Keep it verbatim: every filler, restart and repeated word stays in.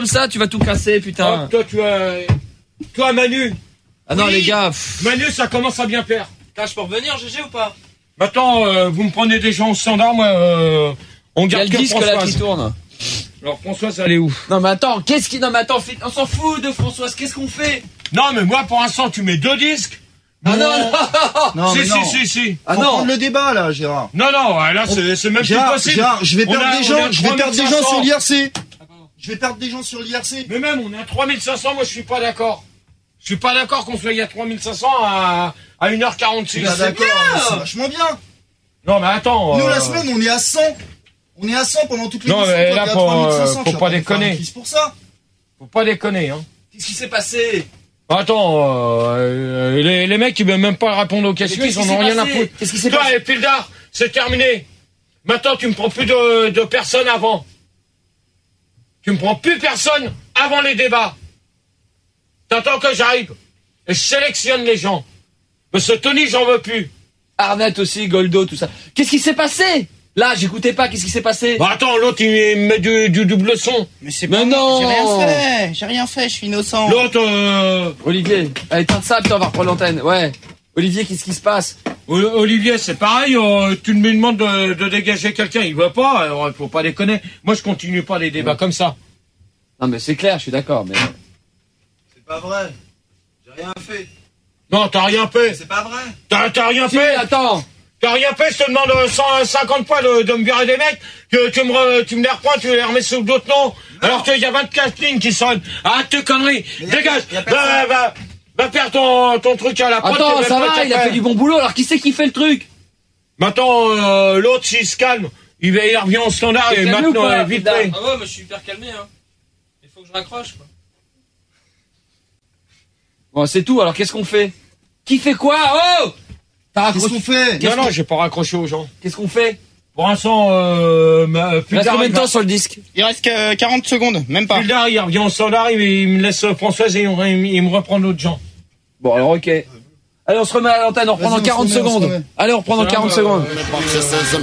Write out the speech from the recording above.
comme ça, tu vas tout casser, putain. Oh, toi, tu as... Toi, Manu. Ah non, oui. les gars. Pff. Manu, ça commence à bien faire. Putain, je peux revenir, G G, ou pas? Maintenant, euh, vous me prenez des gens au standard, moi, euh, on garde que Françoise. Il y a le disque là qui tourne. Alors, Françoise, elle est où? Non, mais attends, qu'est-ce qui... Non, mais attends, on s'en fout de Françoise, qu'est-ce qu'on fait? Non, mais moi, pour l'instant, tu mets deux disques. Ah non, non, non, si, mais si, non. si, si. Ah non. Le débat, là, Gérard. Non, non, là, c'est, c'est même Gérard, plus possible. Gérard, je vais perdre a, des gens, je vais perdre des gens sur l'I R C. Ah, Je vais perdre des gens sur l'I R C. Mais même, on est à trois mille cinq cents, moi, je suis pas d'accord. Je suis pas d'accord qu'on soit à trois mille cinq cents à, à une heure quarante-six. Bah, d'accord, c'est vachement bien. Non, mais attends. Nous, euh... la semaine, on est à cent. On est à cent pendant toute l'émission. Non, mais là, faut, euh, faut pas déconner. Pour ça. Faut pas déconner, hein. Qu'est-ce qui s'est passé? Attends, euh, les, les mecs, ils veulent même pas répondre aux questions, ils en ont rien à foutre. Qu'est-ce qui s'est Toi, passé? Pildar, c'est terminé. Maintenant, tu me prends plus de, de personnes avant. Tu me prends plus personne avant les débats. T'attends que j'arrive. Et je sélectionne les gens. Mais ce Tony, j'en veux plus. Arnett aussi, Goldo, tout ça. Qu'est-ce qui s'est passé? Là, j'écoutais pas, qu'est-ce qui s'est passé? Bah attends, l'autre, il me met du, du double son. Mais c'est Mais pas non. J'ai rien fait, j'ai rien fait, je suis innocent. L'autre, euh... Olivier, allez, teinte ça, putain, on va reprendre l'antenne. Ouais. Olivier, qu'est-ce qui se passe? Olivier, c'est pareil, euh, tu me demandes de, de dégager quelqu'un, il veut pas, alors il faut pas déconner. Moi, je continue pas les débats ouais. comme ça. Non, mais c'est clair, je suis d'accord, mais... C'est pas vrai. J'ai rien fait. Non, t'as rien fait. C'est pas vrai. T'as, t'as rien si, fait. Attends. T'as rien fait, je te demande cent cinquante fois de, de me virer des mecs, que tu me, re, tu me les reprends, tu les remets sous d'autres noms, non. Alors qu'il y a vingt-quatre lignes qui sonnent. Arrête tes conneries, dégage, va, va, va, va faire ton, ton truc à la pote. Attends, ça va, il a fait du bon boulot, alors qui c'est qui fait le truc? Maintenant, euh, l'autre, s'il se calme, il, va, il revient au standard et maintenant, pas, vite fait. Ah ouais, mais je suis hyper calmé, hein. Il faut que je raccroche, quoi. Bon, c'est tout, alors qu'est-ce qu'on fait? Qui fait quoi? Oh! Qu'est-ce qu'on fait? Non, non, j'ai pas raccroché aux gens. Qu'est-ce qu'on fait? Pour l'instant, euh, ma, il reste combien de temps sur le disque? Il reste que quarante secondes, même pas. Pildar, il revient au standard, il, il me laisse Françoise et il, il me reprend d'autres gens. Bon, alors, ok. Allez, on se remet à l'antenne, on reprend dans quarante secondes. Allez, on reprend dans quarante secondes.